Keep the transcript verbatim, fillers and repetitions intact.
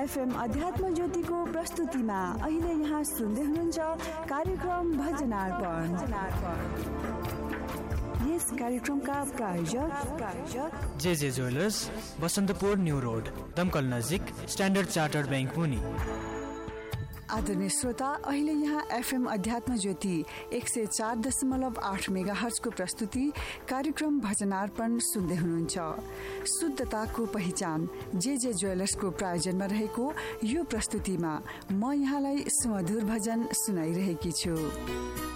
FM अध्यात्म ज्योतिको प्रस्तुतिमा अहिले यहाँ सुन्दै हुनुहुन्छ कार्यक्रम भजनार्पण। यस कार्यक्रमका प्रायोजक प्रायोजक जे जे ज्वेलर्स, बसन्तपुर न्यू रोड, दमकल नजिक, स्ट्यान्डर्ड चार्टर्ड बैंक मुनि। आदरणीय श्रोता, अहिले यहाँ एफएम अध्यात्म ज्योति एक सय चार दशमलव आठ मेगा हर्जको प्रस्तुति कार्यक्रम भजनार्पण सुन्दै हुनुहुन्छ। शुद्धताको पहिचान जे जे ज्वेलर्सको प्रायोजनमा रहेको यो प्रस्तुतिमा म यहाँलाई सुमधुर भजन सुनाइरहेकी छु।